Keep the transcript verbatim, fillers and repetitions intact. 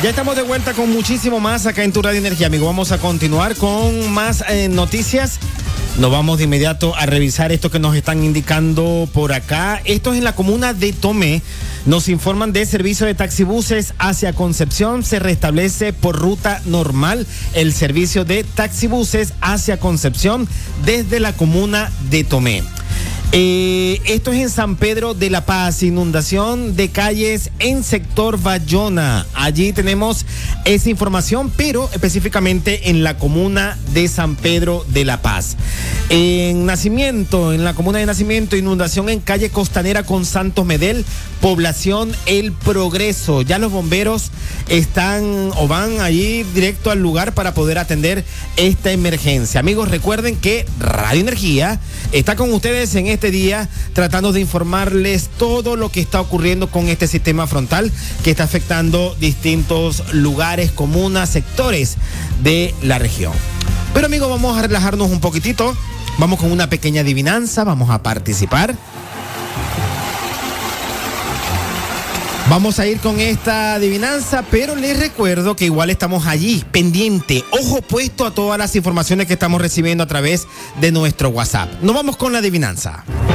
Ya estamos de vuelta con muchísimo más acá en tu Radio Energía, amigo. Vamos a continuar con más eh, noticias. Nos vamos de inmediato a revisar esto que nos están indicando por acá. Esto es en la comuna de Tomé. Nos informan de servicio de taxibuses hacia Concepción. Se restablece por ruta normal el servicio de taxibuses hacia Concepción desde la comuna de Tomé. Eh, esto es en San Pedro de la Paz, inundación de calles en sector Bayona. Allí tenemos esa información, pero específicamente en la comuna de San Pedro de la Paz. En Nacimiento, en la comuna de Nacimiento, inundación en calle Costanera con Santos Medel, población El Progreso. Ya los bomberos están o van allí directo al lugar para poder atender esta emergencia. Amigos, recuerden que Radio Energía está con ustedes en este día tratando de informarles todo lo que está ocurriendo con este sistema frontal que está afectando distintos lugares, comunas, sectores de la región. Pero amigos, vamos a relajarnos un poquitito, vamos con una pequeña adivinanza, vamos a participar. Vamos a ir con esta adivinanza, pero les recuerdo que igual estamos allí, pendiente, ojo puesto a todas las informaciones que estamos recibiendo a través de nuestro WhatsApp. Nos vamos con la adivinanza.